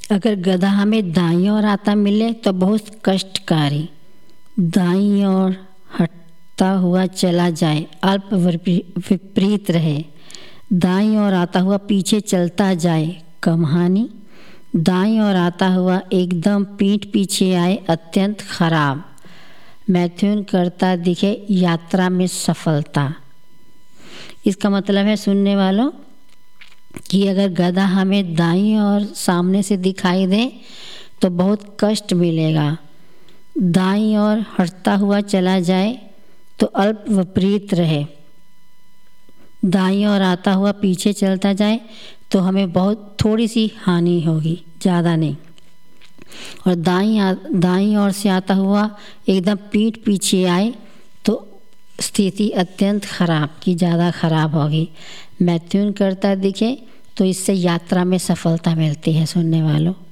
अगर गधा हमें दाईं ओर आता मिले तो बहुत कष्टकारी। दाईं ओर हटता हुआ चला जाए, अल्प विपरीत रहे। दाईं ओर आता हुआ पीछे चलता जाए, कम हानि। दाईं ओर आता हुआ एकदम पीठ पीछे आए, अत्यंत खराब। मैथुन करता दिखे, यात्रा में सफलता। इसका मतलब है सुनने वालों कि अगर गधा हमें दाईं ओर सामने से दिखाई दे तो बहुत कष्ट मिलेगा। दाईं ओर हटता हुआ चला जाए तो अल्प विपरीत रहे। दाईं ओर आता हुआ पीछे चलता जाए तो हमें बहुत थोड़ी सी हानि होगी, ज़्यादा नहीं। और दाईं ओर से आता हुआ एकदम पीठ पीछे आए तो स्थिति अत्यंत खराब की ज़्यादा खराब होगी। मैथुन करता दिखे तो इससे यात्रा में सफलता मिलती है सुनने वालों।